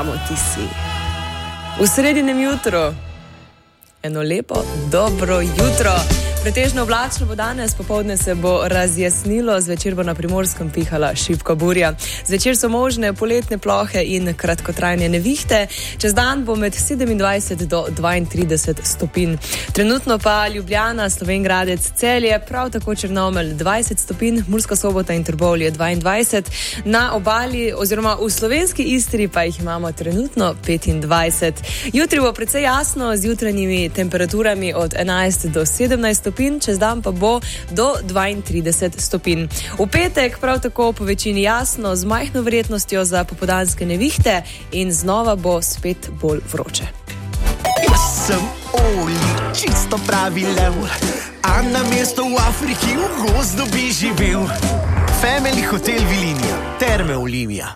Ti si. V sredinem jutru. Eno lepo, dobro jutro. Pretežno oblačno bo danes, popoldne se bo razjasnilo, zvečer bo na Primorskem pihala šibka burja. Zvečer so možne poletne plohe in kratkotrajne nevihte. Čez dan bo med 27 do 32 stopinj. Trenutno pa Ljubljana, Slovenj Gradec, Celje, prav tako Črnomelj 20 stopinj, Murska Sobota in Trbovlje 22. Na obali oziroma v slovenski Istri pa jih imamo trenutno 25. Jutri bo precej jasno z jutranjimi temperaturami od 11 do 17 stopinj, čez dan pa bo do 32 stopinj. V petek prav tako po večini jasno z majhno verjetnostjo za popoldanske nevihte in znova bo spet bolj vroče. Jaz sem Oli, čisto pravi lev, a na mesto v Afriki v gozdu bi živel. Family Hotel Vilinija, Terme Olimija.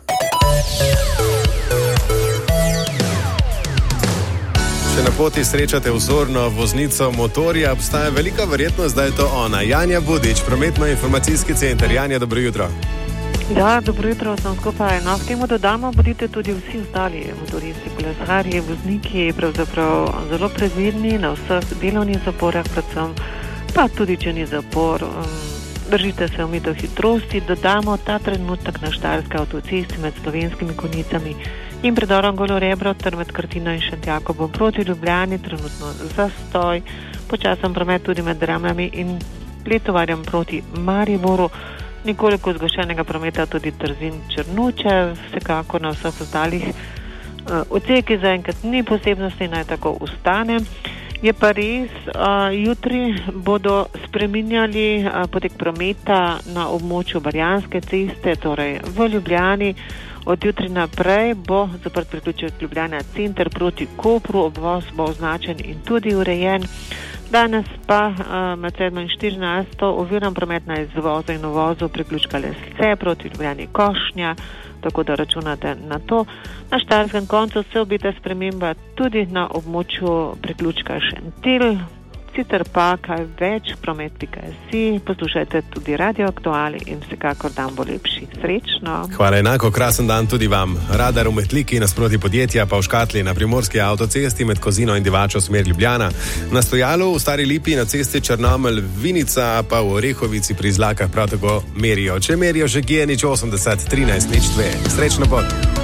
Če na poti srečate vzorno voznico motorja, obstaja velika verjetnost, da je to ona. Janja Budič, prometno-informacijski center. Janja, dobro jutro. Ja, dobro jutro, sem skupaj. No, k temu dodamo, bodite tudi vsi ostali motoristi, kolesarji, vozniki, pravzaprav zelo previdni na vseh delovnih zaporah, predvsem pa tudi, če ni zapor. Držite se omejitev hitrosti, dodamo ta trenutek na štajerski avtocesti med Slovenskimi Konjicami in predorom Golo Rebro ter med Krtino in Šentjakobom proti Ljubljani, trenutno zastoj, počasen promet tudi med Dramljami in Letovarjem proti Mariboru, nekoliko zgošenega prometa tudi Trzin Črnuče, vsekako na vseh ostalih odsekih zaenkrat ni posebnosti, naj tako ostane. Je pa res, jutri bodo spreminjali potek prometa na območju Barjanske ceste, torej v Ljubljani. Od jutri naprej bo zaprt priključek Ljubljana center proti Kopru, obvoz bo označen in tudi urejen. Danes pa med 7 in 14 oviran promet na izvozu in uvozu priključka Lesce proti Ljubljani Košnja, tako da računate na to. Na štajerskem koncu se obeta sprememba tudi na območju priključka Šentilj. Sicer pa kaj več, promet.si, poslušajte tudi Radio Aktuali in vsekakor dan bo lepši. Srečno! Hvala enako, krasen dan tudi vam. Radar v Metliki nasproti podjetja pa v Škatli na Primorski avtocesti med Kozino in Divačo smer Ljubljana. Na stojalu v Stari Lipi na cesti Črnomelj Vinica pa v Orehovici pri Zlakah prav tako merijo. Če merijo že G nič 80 13 nič 2. Srečno pot!